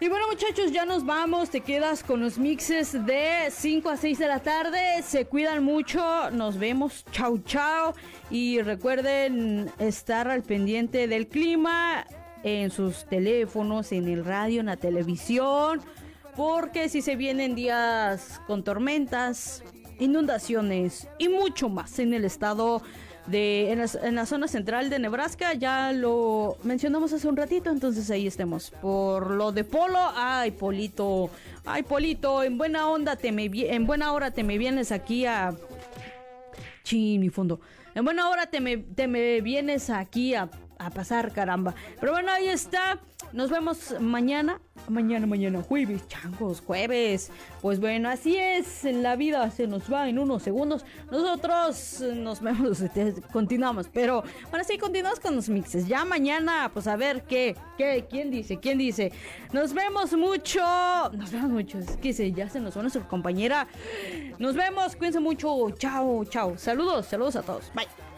Y bueno, muchachos, ya nos vamos. Te quedas con los mixes de 5 a 6 de la tarde. Se cuidan mucho. Nos vemos. Chau, chau. Y recuerden estar al pendiente del clima en sus teléfonos, en el radio, en la televisión. Porque si se vienen días con tormentas, inundaciones y mucho más en el estado en la zona central de Nebraska. Ya lo mencionamos hace un ratito, entonces ahí estemos. Por lo de Polo, ay Polito, en buena onda en buena hora te me vienes aquí a mi fondo. En buena hora te me vienes aquí a pasar, caramba. Pero bueno, ahí está. Nos vemos mañana, jueves, changos, jueves. Pues bueno, así es, en la vida se nos va en unos segundos. Nosotros nos vemos, continuamos. Pero bueno, sí, continuamos con los mixes. Ya mañana, pues a ver quién dice. Nos vemos mucho. Es que ya se nos va nuestra compañera. Nos vemos, cuídense mucho. Chao. Saludos a todos. Bye.